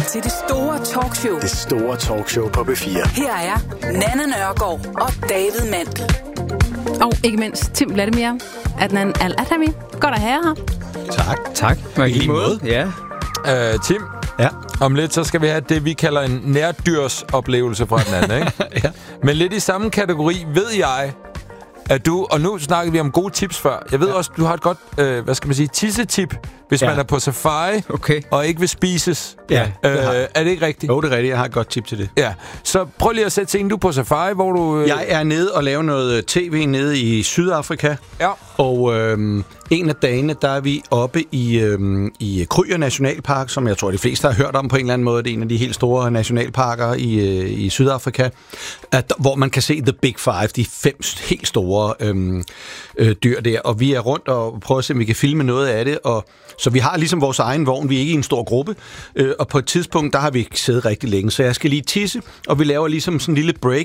til det store talkshow. Det store talkshow på B4. Her er Nanna Nørgaard og David Mandel. Og ikke mindst Tim Vladimir, Adnan Al-Adhami. Godt at have her. Tak. I lige måde. Ja. Tim, Ja. om lidt så skal vi have det, vi kalder en nærdyrsoplevelse fra den anden, ikke? Ja. Men lidt i samme kategori ved jeg, at du, og nu snakkede vi om gode tips før. Jeg ved også, du har et godt, tissetip, hvis man er på safari og ikke vil spises. Ja, er det ikke rigtigt? Jo, det er rigtigt. Jeg har et godt tip til det. Ja. Så prøv lige at sætte scenen, du er på safari, hvor du... Jeg er nede og laver noget tv nede i Sydafrika. Ja. Og en af dagene, der er vi oppe i Kruger Nationalpark, som jeg tror, de fleste har hørt om på en eller anden måde. Det er en af de helt store nationalparker i Sydafrika, hvor man kan se The Big Five, de 5 helt store dyr der. Og vi er rundt og prøver at se, om vi kan filme noget af det. Og så vi har ligesom vores egen vogn. Vi er ikke i en stor gruppe. Og på et tidspunkt, der har vi ikke siddet rigtig længe. Så jeg skal lige tisse, og vi laver ligesom sådan en lille break.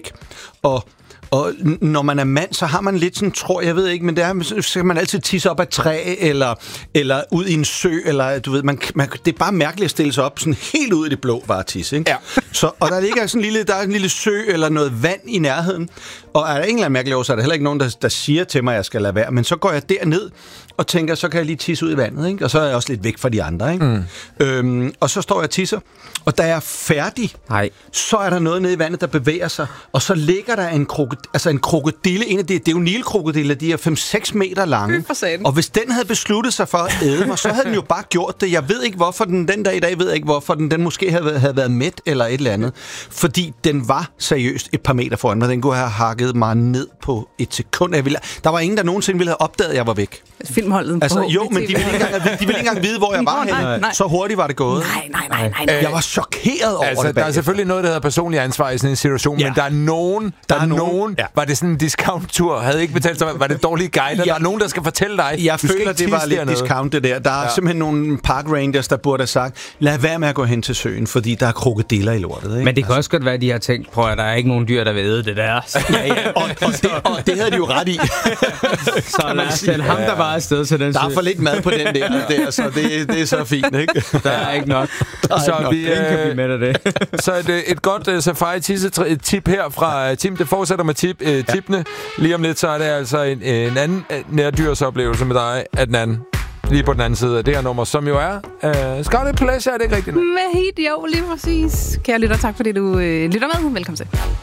Og når man er mand, så har man lidt sådan, jeg ved ikke, men det er, så skal man altid tisse op ad træ, eller ud i en sø, eller du ved, det er bare mærkeligt at stille sig op sådan helt ud i det blå, bare tisse, ikke? Ja. Så, og der ligger sådan der er en lille sø, eller noget vand i nærheden, og er der en eller anden mærkelig år, så er der heller ikke nogen, der siger til mig, at jeg skal lade være, men så går jeg derned, og tænker, så kan jeg lige tisse ud i vandet, ikke? Og så er jeg også lidt væk fra de andre, ikke? Og så står jeg og tisser, og da jeg er færdig, så er der noget nede i vandet, der bevæger sig, og så ligger der en krokodille, det er jo nilkrokodiller, de er 5-6 meter lange. Og hvis den havde besluttet sig for at æde mig, så havde den jo bare gjort det. Jeg ved ikke, hvorfor den dag i dag, ved jeg ikke, hvorfor den måske havde været mæt eller et eller andet. Fordi den var seriøst et par meter foran mig. Den kunne have hakket mig ned på et sekund. Der var ingen, der nogensinde ville have opdaget, at jeg var væk. Filmholdet altså, jo, men de ville ikke engang vide, hvor jeg var henne. Så hurtigt var det gået. Nej. Jeg var chokeret over det. Der er selvfølgelig noget, der hedder personlig ansvar i sådan en situation, men der er nogen. Ja. Var det sådan en discount-tur? Havde ikke betalt sig? Var det dårlige guider? Der er nogen, der skal fortælle dig. Jeg føler, det var lidt discount, det der. Der er simpelthen nogle park rangers, der burde have sagt, lad være med at gå hen til søen, fordi der er krokodiller i lortet. Ikke? Men det kan også godt være, at de har tænkt, prøv at der er ikke nogen dyr, der vil æde det der. og det havde de jo ret i. Så lad os sende ham, der var afsted til den der er for lidt mad på den der så det er så fint, ikke? Der er ikke nok. Så vi kan blive med af det. Så et godt safari-tip her fra Tim. Det fortsætter med tipene. Lige om lidt, så er det altså en anden nærdyrsoplevelse med dig, Adnan. Lige på den anden side af det her nummer, som jo er Scarlet Pleasure, er det ikke rigtigt? Med hit, jo, lige præcis. Kære lytter, tak fordi du lytter med. Velkommen til.